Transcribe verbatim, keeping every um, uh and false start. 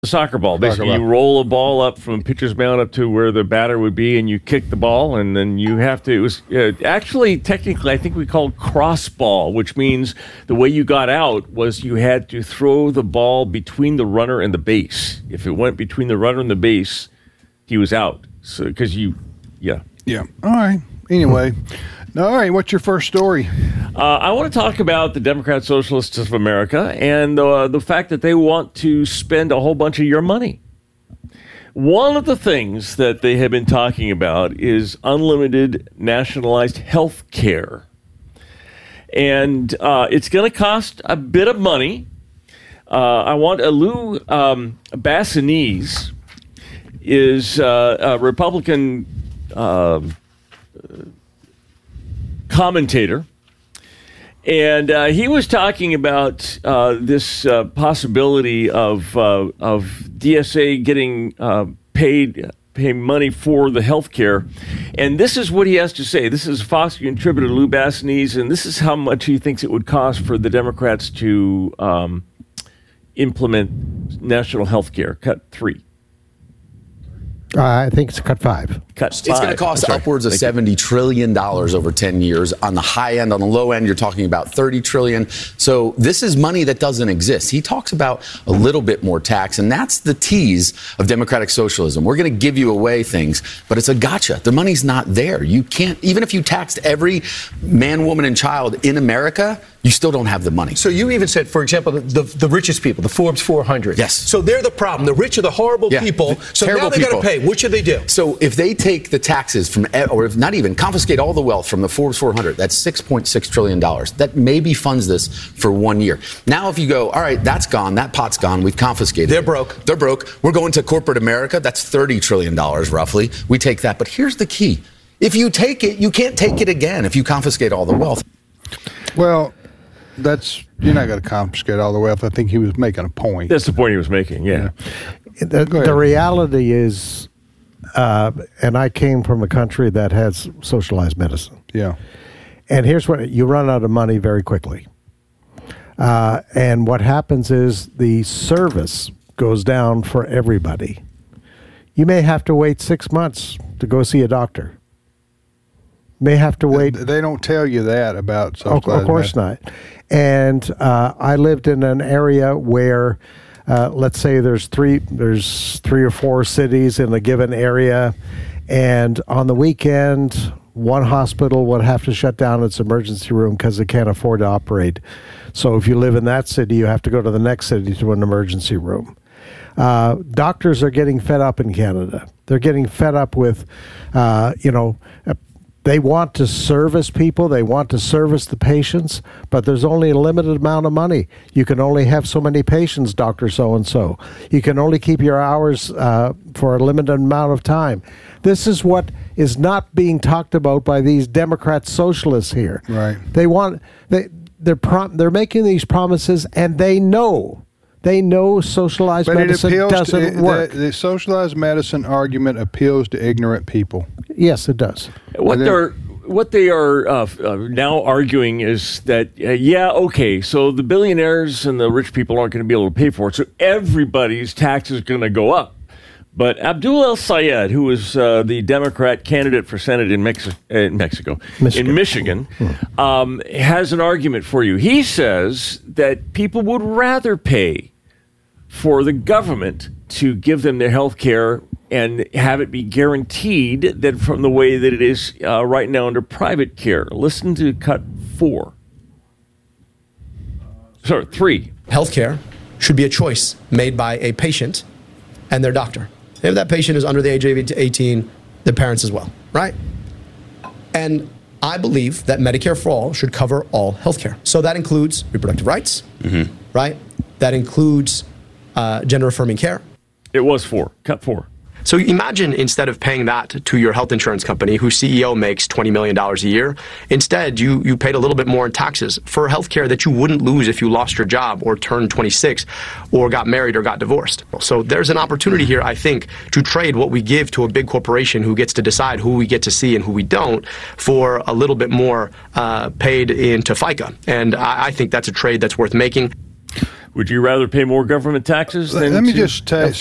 A soccer ball. Basically, Soccer ball. you roll a ball up from pitcher's mound up to where the batter would be, and you kick the ball, and then you have to. It was uh, actually technically, I think we called cross ball, which means the way you got out was you had to throw the ball between the runner and the base. If it went between the runner and the base, he was out. So because you, yeah, Yeah. All right. Anyway. All right. What's your first story? Uh, I want to talk about the Democrat Socialists of America and uh, the fact that they want to spend a whole bunch of your money. One of the things that they have been talking about is unlimited nationalized health care. And uh, it's going to cost a bit of money. Uh, I want uh, Lou um, Bassanese is uh, a Republican uh, commentator. And uh, he was talking about uh, this uh, possibility of uh, of D S A getting uh, paid pay money for the health care. And this is what he has to say. This is Fox contributor Lou Bassanese, and this is how much he thinks it would cost for the Democrats to um, implement national health care. Cut three. Uh, I think it's cut five. Cut It's going to cost upwards of seventy trillion dollars over ten years. On the high end, on the low end, you're talking about thirty trillion dollars. So this is money that doesn't exist. He talks about a little bit more tax, and that's the tease of democratic socialism. We're going to give you away things, but it's a gotcha. The money's not there. You can't, even if you taxed every man, woman, and child in America, you still don't have the money. So you even said, for example, the, the, the richest people, the Forbes four hundred. Yes. So they're the problem. The rich are the horrible Yeah. people. So Terrible now they got to people. pay. What should they do? So if they take the taxes from, or if not even, confiscate all the wealth from the Forbes four hundred, that's six point six trillion dollars. That maybe funds this for one year. Now if you go, all right, that's gone, that pot's gone, we've confiscated They're it. broke. They're broke. We're going to corporate America, that's thirty trillion dollars roughly. We take that. But here's the key. If you take it, you can't take it again if you confiscate all the wealth. Well, that's you're not going to confiscate all the wealth. I think he was making a point. That's the point he was making, yeah. The, Go ahead. the reality is, uh, and I came from a country that has socialized medicine. Yeah. And here's what, you run out of money very quickly. Uh, and what happens is the service goes down for everybody. You may have to wait six months to go see a doctor. May have to wait. They don't tell you that about Of, socialized of course medicine. not. And uh, I lived in an area where, uh, let's say there's three, there's three or four cities in a given area, and on the weekend, one hospital would have to shut down its emergency room because they can't afford to operate. So if you live in that city, you have to go to the next city to an emergency room. Uh, doctors are getting fed up in Canada. They're getting fed up with, uh, you know, uh, they want to service people. They want to service the patients, but there's only a limited amount of money. You can only have so many patients, Doctor So-and-so. You can only keep your hours uh, for a limited amount of time. This is what is not being talked about by these Democrat socialists here. Right. They want, they, they're, prom- they're making these promises, and they know. They know socialized But medicine it appeals doesn't to, work. The, the socialized medicine argument appeals to ignorant people. Yes, it does. What And then- they're what they are uh, uh, now arguing is that uh, yeah, okay, so the billionaires and the rich people aren't going to be able to pay for it, so everybody's tax is going to go up. But Abdul El Sayed, who is uh, the Democrat candidate for Senate in, Mexi- in Mexico, Michigan. in Michigan, um, has an argument for you. He says that people would rather pay for the government to give them their health care and have it be guaranteed than from the way that it is uh, right now under private care. Listen to cut four. Sorry, three. Healthcare should be a choice made by a patient and their doctor. If that patient is under the age of eighteen, the parents as well, right? And I believe that Medicare for All should cover all healthcare. So that includes reproductive rights, mm-hmm. right? That includes uh, gender-affirming care. It was four. Cut four. So imagine instead of paying that to your health insurance company, whose C E O makes twenty million dollars a year, instead you, you paid a little bit more in taxes for health care that you wouldn't lose if you lost your job or turned twenty-six or got married or got divorced. So there's an opportunity here, I think, to trade what we give to a big corporation who gets to decide who we get to see and who we don't for a little bit more uh, paid into FICA. And I, I think that's a trade that's worth making. Would you rather pay more government taxes than Let me to just ta- healthcare?